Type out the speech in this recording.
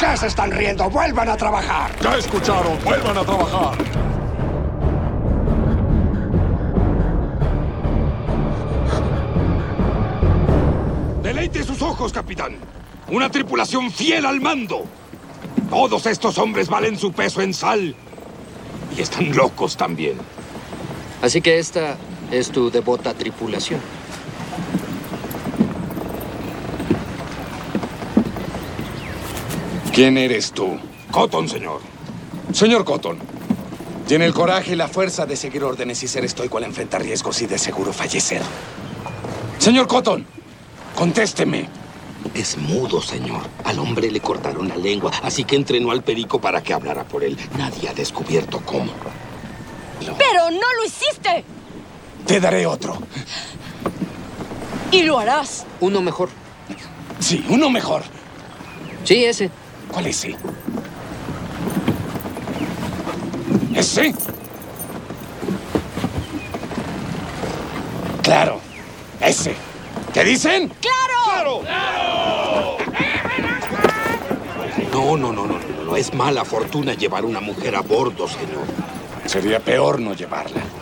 qué se están riendo? ¡Vuelvan a trabajar! Ya escucharon, vuelvan a trabajar. Deleite sus ojos, capitán. Una tripulación fiel al mando. Todos estos hombres valen su peso en sal. Y están locos también. Así que esta es tu devota tripulación. ¿Quién eres tú? Cotton, señor. Señor Cotton, tiene el coraje y la fuerza de seguir órdenes y ser estoico al enfrentar riesgos y de seguro fallecer. Señor Cotton, contésteme. Es mudo, señor. Al hombre le cortaron la lengua, así que entrenó al perico para que hablara por él. Nadie ha descubierto cómo. ¡Pero no lo hiciste! Te daré otro. Y lo harás. Uno mejor. Sí, uno mejor. Sí, ese. ¿Cuál es ese? ¿Ese? Claro, ese. ¿Qué dicen? ¡Claro! No. Es mala fortuna llevar una mujer a bordo, señor. Sería peor no llevarla.